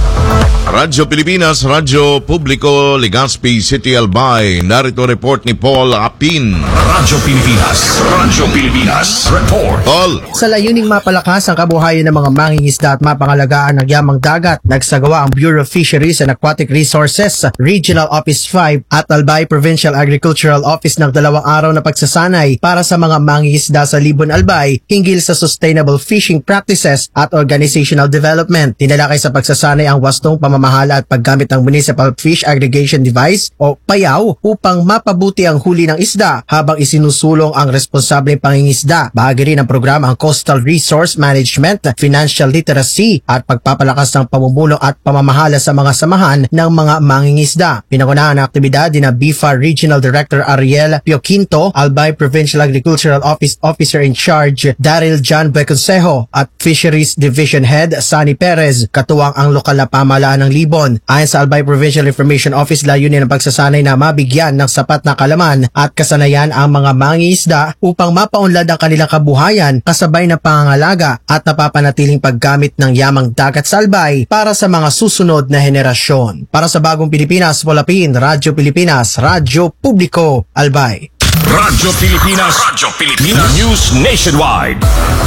Radyo Pilipinas, Radyo Publiko, Legazpi City, Albay. Narito report ni Paul Apin. Radyo Pilipinas, Radyo Pilipinas Report. Paul. Sa layuning mapalakas ang kabuhayan ng mga mangingisda at mapangalagaan ng yamang dagat, nagsagawa ang Bureau of Fisheries and Aquatic Resources, Regional Office five at Albay Provincial Agricultural Office ng dalawang araw na pagsasanay para sa mga mangingisda sa Libon, Albay hinggil sa sustainable fishing practices at organizational development. Tinalakay sa pagsasanay ang wastong pamamahala at paggamit ng Municipal Fish Aggregation Device o P A Y A W upang mapabuti ang huli ng isda habang isinusulong ang responsableng pangingisda. Bahagi rin ng programa ang Coastal Resource Management, Financial Literacy at pagpapalakas ng pamumuno at pamamahala sa mga samahan ng mga mangingisda. Pinangunahan ng aktibidad din na B I F A Regional Director Ariel Pioquinto, Albay Provincial Agricultural Office Officer in Charge Daryl John Beconsejo at Fisheries Division Head Sunny Perez, katuwang ang lokal na pamahalaan ng Libon. Ayon sa Albay Provincial Information Office, layunin ng pagsasanay na mabigyan ng sapat na kalaman at kasanayan ang mga mangingisda upang mapaunlad ang kanilang kabuhayan kasabay ng pangangalaga at napapanatiling paggamit ng yamang dagat sa Albay para sa mga susunod na henerasyon. Para sa Bagong Pilipinas, Polapin, Radyo Pilipinas, Radyo Publiko, Albay. Radyo Pilipinas, Radyo Pilipinas News Nationwide.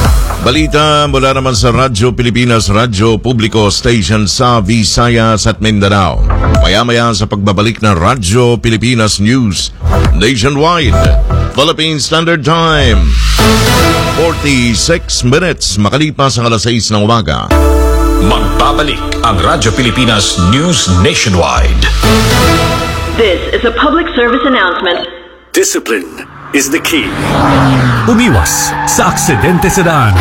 Balita mula naman sa Radyo Pilipinas, Radyo Publiko Station sa Visayas at Mindanao. Maya-maya sa pagbabalik ng Radyo Pilipinas News Nationwide. Philippine Standard Time. forty-six minutes makalipas ang alas sais ng umaga. Magbabalik ang Radyo Pilipinas News Nationwide. This is a public service announcement. Discipline is the key. Umiwas sa aksidente sa daan.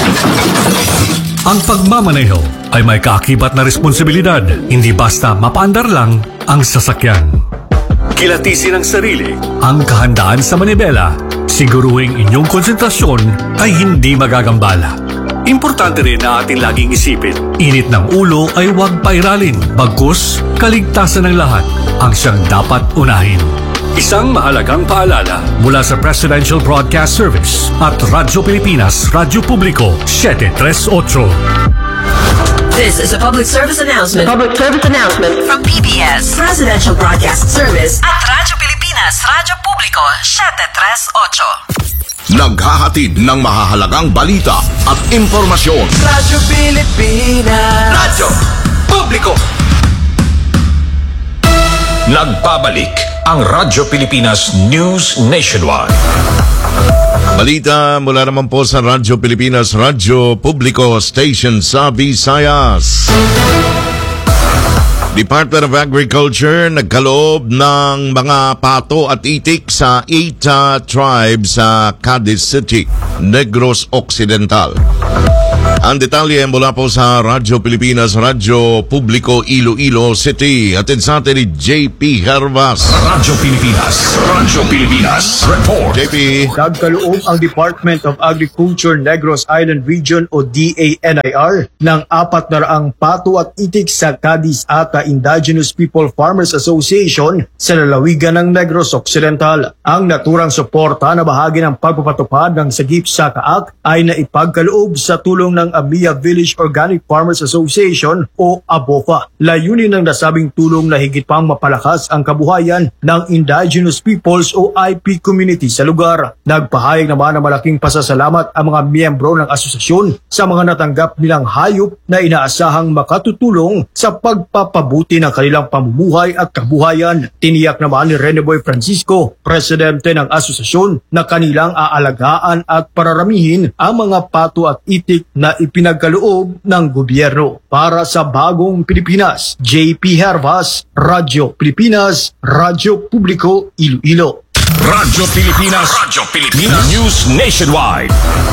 Ang pagmamaneho ay may kaakibat na responsibilidad. Hindi basta mapaandar lang ang sasakyan. Kilatisin ang sarili, ang kahandaan sa manibela. Siguruhing inyong konsentrasyon ay hindi magagambala. Importante rin na ating laging isipin, init ng ulo ay huwag pairalin. Bagkus, kaligtasan ng lahat ang siyang dapat unahin. Isang mahalagang paalala mula sa Presidential Broadcast Service at Radyo Pilipinas, Radyo Publiko, seven thirty-eight. This is a public service announcement. Public service announcement from P B S, Presidential Broadcast Service at Radyo Pilipinas, Pilipinas, Radyo Publiko, seven three eight. Naghahatid ng mahahalagang balita at impormasyon. Radyo Pilipinas. Radyo Publiko. Nagbabalik ang Radyo Pilipinas News Nationwide. Balita mula naman po sa Radyo Pilipinas, Radyo Publiko Station sa Visayas. Department of Agriculture nagkaloob ng mga pato at itik sa Ita tribe sa Cadiz City, Negros Occidental. Ang detalye mula po sa Radyo Pilipinas, Radyo Publiko Iloilo City. Atid sa atin ni J P Hervas. Radyo Pilipinas, Radyo Pilipinas Report. J P. Nagkaloob ang Department of Agriculture Negros Island Region o D A N I R ng apat na raang pato at itik sa Cadiz Ata Indigenous People Farmers Association sa lalawigan ng Negros Occidental. Ang naturang suporta na bahagi ng pagpapatupad ng Sagip sa Kaak ay naipagkaloob sa tulong ng Amia Village Organic Farmers Association o ABOFA. Layunin ng nasabing tulong na higit pang mapalakas ang kabuhayan ng indigenous peoples o I P community sa lugar. Nagpahayag naman ng malaking pasasalamat ang mga miyembro ng asosasyon sa mga natanggap nilang hayop na inaasahang makatutulong sa pagpapabuti ng kanilang pamumuhay at kabuhayan. Tiniyak naman ni Reneboy Francisco, presidente ng asosasyon, na kanilang aalagaan at pararamihin ang mga pato at itik na ipinagkaloob ng gobyerno. Para sa Bagong Pilipinas, J P Hervas, Radyo Pilipinas, Radyo Publiko Iloilo. Radyo Pilipinas, Radyo Pilipinas News Nationwide.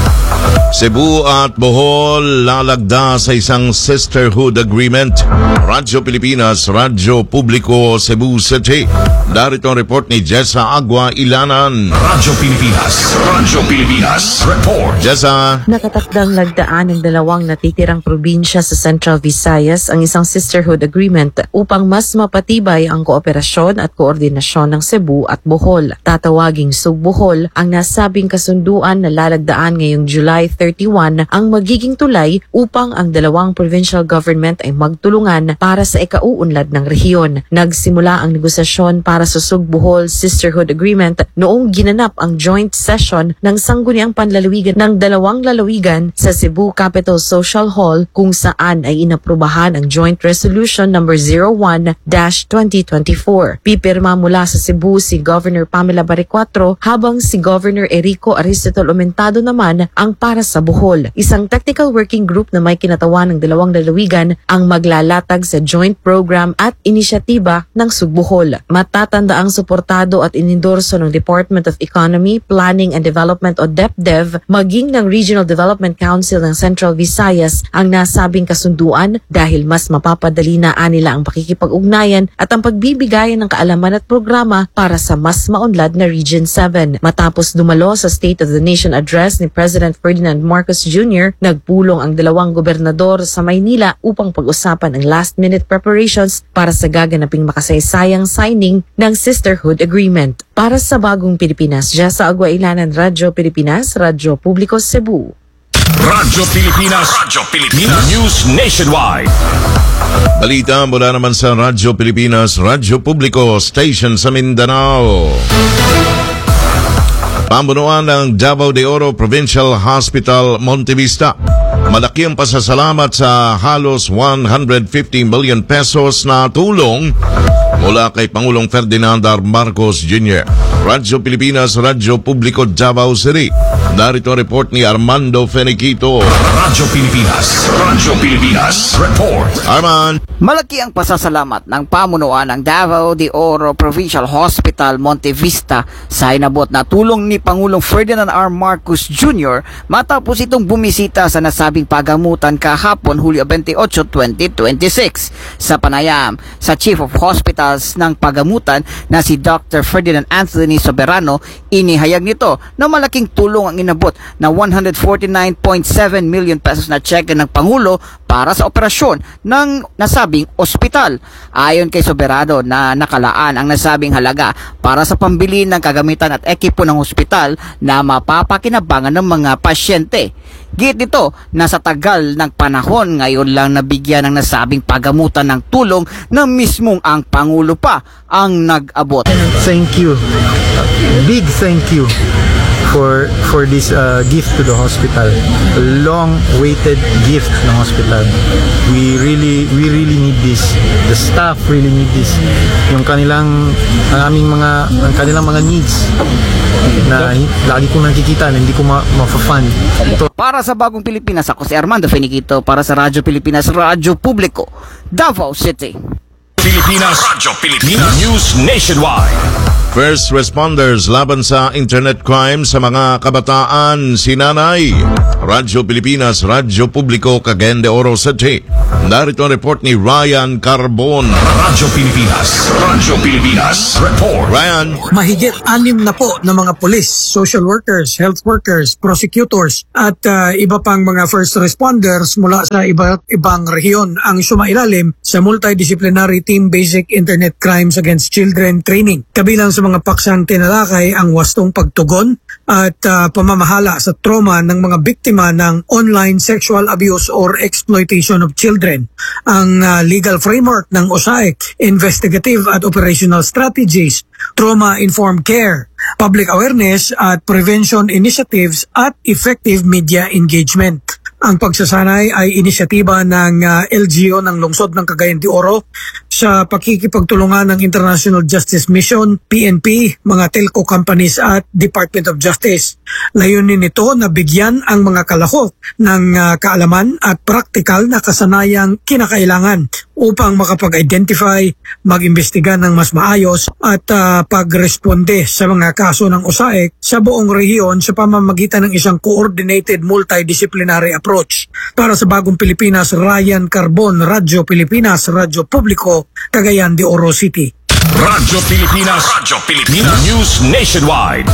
Cebu at Bohol lalagda sa isang sisterhood agreement. Radyo Pilipinas, Radyo Publiko Cebu City. Darito ang report ni Jessa Agua Ilanan. Radyo Pilipinas, Radyo Pilipinas Report. Jessa. Nakatakdang lagdaan ng dalawang natitirang probinsya sa Central Visayas ang isang sisterhood agreement upang mas mapatibay ang kooperasyon at koordinasyon ng Cebu at Bohol. Tatawaging Sub-Bohol ang nasabing kasunduan na lalagdaan ngayong July thirty-one ang magiging tulay upang ang dalawang provincial government ay magtulungan para sa ikauunlad ng rehiyon. Nagsimula ang negosasyon para sa Sub-Bohol Sisterhood Agreement noong ginanap ang joint session ng sangguniang panlalawigan ng dalawang lalawigan sa Cebu Capital Social Hall kung saan ay inaprubahan ang Joint Resolution number zero one dash twenty twenty-four. Pipirma mula sa Cebu si Governor Pamela Baricuatro habang si Governor Erico Aristotol Aumentado naman ang para sa Bohol. Isang technical working group na may kinatawan ng dalawang lalawigan ang maglalatag sa joint program at inisyatiba ng Sub-Bohol. Matatanda ang suportado at inendorso ng Department of Economy, Planning and Development o DepDev maging ng Regional Development Council ng Central Visayas ang nasabing kasunduan dahil mas mapapadali na nila ang pakikipag-ugnayan at ang pagbibigayan ng kaalaman at programa para sa mas maunlad na Region seven. Matapos dumalo sa State of the Nation Address ni President Ferdinand Marcos Junior, nagpulong ang dalawang gobernador sa Maynila upang pag-usapan ang last-minute preparations para sa gaganaping makasaysayang signing ng Sisterhood Agreement. Para sa Bagong Pilipinas, Jessa Agua Ilanan, Radyo Pilipinas, Radyo Publiko Cebu. Radyo Pilipinas, Radyo Pilipinas News Nationwide. Balita mula naman sa Radyo Pilipinas, Radyo Publiko Station sa Mindanao. Pamunuan ng Davao de Oro Provincial Hospital, Monte Vista. Malaki ang pasasalamat sa halos one hundred fifty million pesos na tulong mula kay Pangulong Ferdinand R. Marcos Junior Radyo Pilipinas, Radyo Publiko Davao City. Narito ang report ni Armando Feniquito. Radyo Pilipinas, Radyo Pilipinas Report. Arman. Malaki ang pasasalamat ng pamunuan ng Davao de Oro Provincial Hospital, Monte Vista sa inabot na tulong ni Pangulong Ferdinand R. Marcos Junior matapos itong bumisita sa nasabing pagamutan kahapon Hulyo twenty-eight, twenty twenty-six. Sa panayam sa Chief of Hospitals ng pagamutan na si Doctor Ferdinand Anthony Soberano, inihayag nito na malaking tulong ang inabot na one hundred forty-nine point seven million pesos na cheque ng Pangulo para sa operasyon ng nasabing ospital. Ayon kay Soberano na nakalaan ang nasabing halaga para sa pambili ng kagamitan at ekipo ng ospital na mapapakinabangan ng mga pasyente. Git dito na sa tagal ng panahon ngayon lang nabigyan ng nasabing pagamutan ng tulong na mismong ang Pangulo pa ang nag-abot. Thank you. Big thank you for for this uh, gift to the hospital. A long awaited gift ng hospital. We really we really need this. The staff really need this. Yung kanilang ang aming mga ang kanilang mga needs na lagi kong nakikita na hindi ko ma- ma-fund. Para sa Bagong Pilipinas, ako si Armando Feniquito para sa Radyo Pilipinas, Radyo Publiko, Davao City. Pilipinas, Radyo Pilipinas, News Nationwide. First responders laban sa internet crime sa mga kabataan, sinanay. Radyo Pilipinas, Radyo Publiko, Cagayan de Oro City. Narito ang report ni Ryan Carbon. Radyo Pilipinas, Radyo Pilipinas, report. Ryan. Mahigit anim na po ng mga pulis, social workers, health workers, prosecutors at uh, iba pang mga first responders mula sa iba't ibang rehiyon ang sumailalim sa multidisciplinary team basic internet crimes against children training. Kabilang sa mga paksang tinalakay ang wastong pagtugon at uh, pamamahala sa trauma ng mga biktima ng online sexual abuse or exploitation of children. Ang uh, legal framework ng O S A I C, investigative at operational strategies, trauma-informed care, public awareness at prevention initiatives at effective media engagement. Ang pagsasanay ay inisyatiba ng uh, L G O ng lungsod ng Cagayan de Oro sa pakikipagtulungan ng International Justice Mission, P N P, mga telco companies at Department of Justice. Layunin nito na bigyan ang mga kalahok ng uh, kaalaman at praktikal na kasanayang kinakailangan upang makapag-identify, mag-imbestiga ng mas maayos at uh, pag-responde sa mga kaso ng O S A I C sa buong rehiyon sa pamamagitan ng isang coordinated multidisciplinary approach. Para sa Bagong Pilipinas, Ryan Carbon, Radyo Pilipinas, Radyo Publiko, Cagayan de Oro City. Radyo Pilipinas, Radyo Pilipinas, News Nationwide.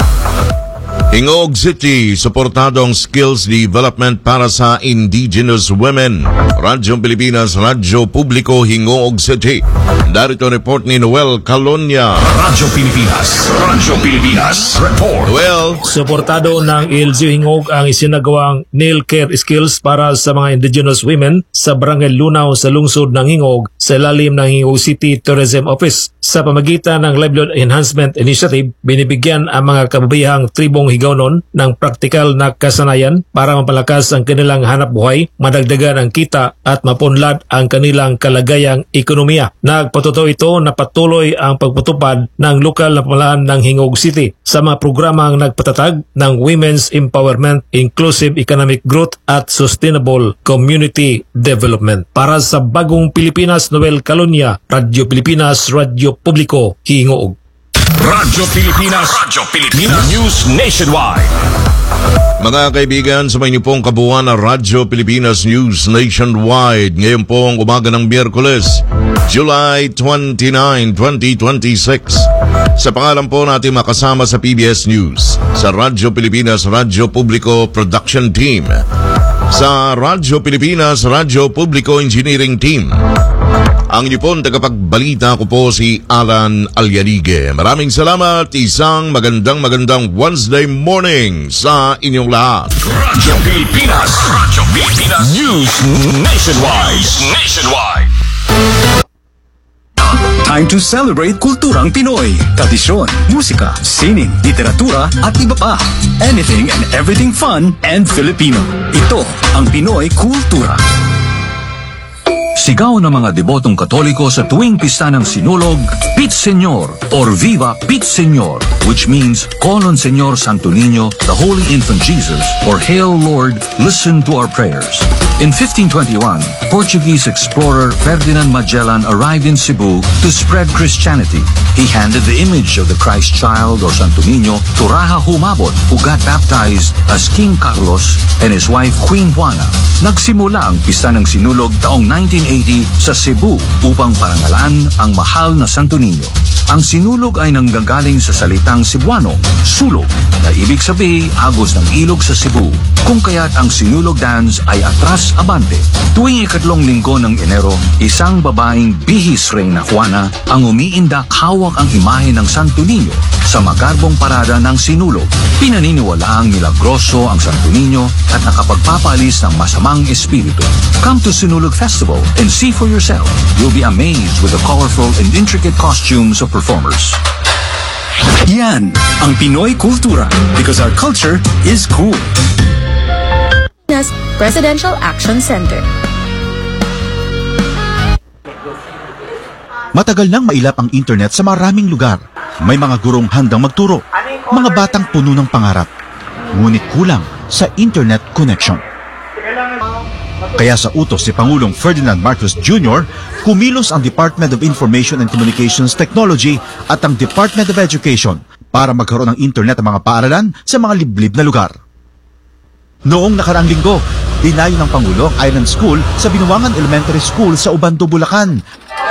Hingog City, suportadong skills development para sa indigenous women. Radyo Pilipinas, Radyo Publiko, Hingog City. Darito report ni Noel Calonia. Radyo Pilipinas, Radyo Pilipinas, report. Noel. Suportado ng L G U Hingog ang isinagawang nail care skills para sa mga indigenous women sa Barangay Lunaw sa lungsod ng Hingog sa ilalim ng Hingog City Tourism Office. Sa pamagitan ng Livelihood Enhancement Initiative, binibigyan ang mga kababayang tribong Higaonon ng praktikal na kasanayan para mapalakas ang kanilang hanap buhay, madagdagan ang kita at mapunlad ang kanilang kalagayang ekonomiya. Nagpatuto ito na patuloy ang pagpatupad ng lokal na pamahalaan ng Hingog City sa mga programang nagpatatag ng Women's Empowerment, Inclusive Economic Growth at Sustainable Community Development. Para sa Bagong Pilipinas, Noel Calonia, Radyo Pilipinas, Radyo Publiko, Hingog. Radyo Pilipinas, Radyo Pilipinas, News Nationwide. Mga kaibigan, sa may pong kabuuan na Radyo Pilipinas News Nationwide. Ngayon pong umaga ng Miyerkules, July twenty-ninth, twenty twenty-six. Sa pangalan po natin makasama sa P B S News, sa Radyo Pilipinas, Radyo Publiko Production Team, sa Radyo Pilipinas, Radyo Publiko Engineering Team. Ang inyo tagapagbalita ko po si Alan Alyarigue. Maraming salamat. Isang magandang magandang Wednesday morning sa inyong lahat. Radyo Pilipinas, Radyo Pilipinas News Nationwide. Nationwide. Time to celebrate kulturang Pinoy, tradisyon, musika, sining, literatura at iba pa. Anything and everything fun and Filipino. Ito ang Pinoy Kultura. Sigaw ng mga debotong Katoliko sa tuwing pista ng Sinulog, Pit Señor or Viva Pit Señor, which means call on Señor Santo Niño, the Holy Infant Jesus, or Hail Lord, listen to our prayers. In fifteen twenty-one, Portuguese explorer Ferdinand Magellan arrived in Cebu to spread Christianity. He handed the image of the Christ child or Santo Niño to Raja Humabot, who got baptized as King Carlos and his wife Queen Juana. Nagsimula ang pista ng Sinulog taong nineteen eighty sa Cebu upang parangalan ang mahal na Santo Niño. Ang Sinulog ay nanggagaling sa salitang Cebuano, sulog, na ibig sabihin agos ng ilog sa Cebu, kung kaya't ang Sinulog dance ay atras Luis Abante. Tuwing ikatlong linggo ng Enero, isang babaeng bihis Reyna Juana ang umiindak hawak ang imahe ng Santo Niño sa magarbong parada ng Sinulog. Pinaniniwalaang milagroso ang Santo Niño at nakapagpapalis ng masamang espiritu. Come to Sinulog Festival and see for yourself. You'll be amazed with the colorful and intricate costumes of performers. Yan ang Pinoy kultura because our culture is cool. Presidential Action Center. Matagal nang mailap ang internet sa maraming lugar. May mga gurong handang magturo, mga batang puno ng pangarap. Ngunit kulang sa internet connection. Kaya sa utos si Pangulong Ferdinand Marcos Junior, kumilos ang Department of Information and Communications Technology at ang Department of Education para magkaroon ng internet ang mga paaralan sa mga liblib na lugar. Noong nakaraang linggo, dinayo ng Pangulo ang Island School sa Binuangan Elementary School sa Ubando, Bulacan.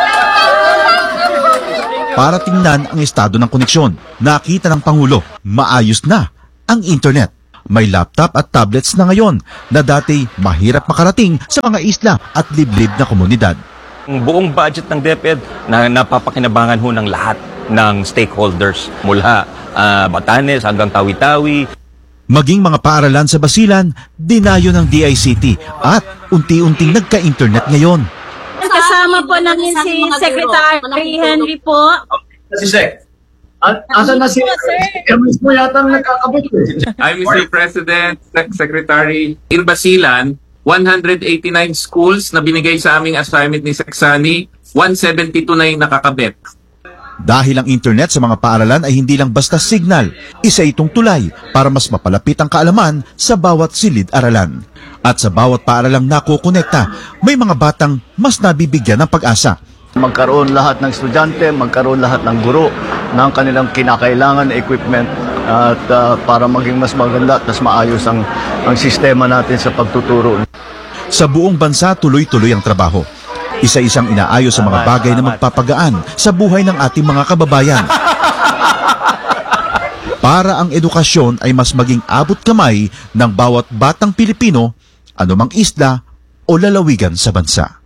Para tingnan ang estado ng koneksyon, nakita ng Pangulo, maayos na ang internet. May laptop at tablets na ngayon na dati mahirap makarating sa mga isla at liblib na komunidad. Ang buong budget ng DepEd na napapakinabangan ho ng lahat ng stakeholders mula uh, Batanes hanggang Tawi-Tawi. Maging mga paaralan sa Basilan, dinayo ng D I C T at unti-unting nagka-internet ngayon. Kasama po namin si Secretary Henry po. Si Sec. Asan na si Hermes mo yata nagkakabit eh. I'm Mister President, Sec- Secretary. In Basilan, one hundred eighty-nine schools na binigay sa aming assignment ni Seksani, one seventy-two na yung nakakabit. Dahil ang internet sa mga paaralan ay hindi lang basta signal, isa itong tulay para mas mapalapit ang kaalaman sa bawat silid-aralan. At sa bawat paaralang nakukonekta, may mga batang mas nabibigyan ng pag-asa. Magkaroon lahat ng estudyante, magkaroon lahat ng guro ng kanilang kinakailangan na equipment at uh, para maging mas maganda at mas maayos ang, ang sistema natin sa pagtuturo. Sa buong bansa, tuloy-tuloy ang trabaho. Isa-isang inaayos sa mga bagay na magpapagaan sa buhay ng ating mga kababayan. Para ang edukasyon ay mas maging abot kamay ng bawat batang Pilipino, anumang isla o lalawigan sa bansa.